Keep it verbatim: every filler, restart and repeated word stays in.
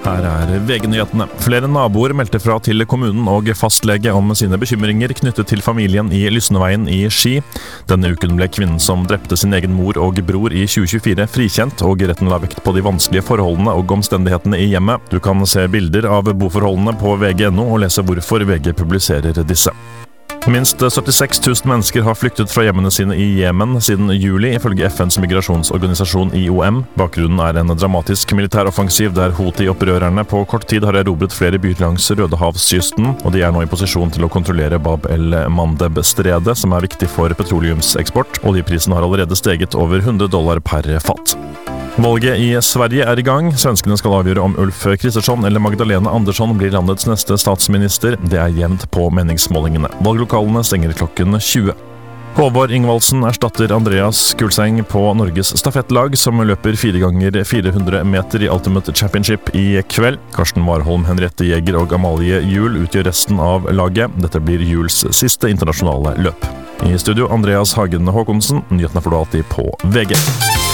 Her er V G-nyhetene. Flere naboer meldte fra til kommunen og fastlege om sine bekymringer knyttet til familien i Lysneveien i Ski. Denne uken ble kvinnen som drepte sin egen mor og bror i tjue tjuefire frikjent, og retten la vekt på de vanskelige forholdene og omstendighetene i hjemmet. Du kan se bilder av boforholdene på V G punktum no og lese hvorfor V G publiserer disse. Minst syttiseks tusen mennesker har flyktet fra hjemmene sine i Jemen siden juli, ifølge F N's migrasjonsorganisasjon I O M. Bakgrunnen er en dramatisk militæroffensiv der Houthi-opprørerne på kort tid har erobret flere byer langs Rødehavskysten, og de er nå i posisjon til å kontrollere Bab el-Mandeb-stredet, som er viktig for petroleumseksport. Oljeprisen har allerede steget over hundre dollar per fat. Valget i Sverige er i gang. Svenskene skal avgjøre om Ulf Kristersson eller Magdalena Andersson blir landets neste statsminister. Det er jevnt på meningsmålingene. Valglokalene stenger klokken tjue. Håvard Ingvaldsen erstatter Andreas Kulseng på Norges stafettlag, som løper fire ganger fire hundre meter i Ultimate Championship i kveld. Karsten Warholm, Henriette Jæger og Amalie Juel utgjør resten av laget. Dette blir Juels siste internasjonale løp. I studio Andreas Hagen Håkonsen. Nyhetene får du alltid på V G.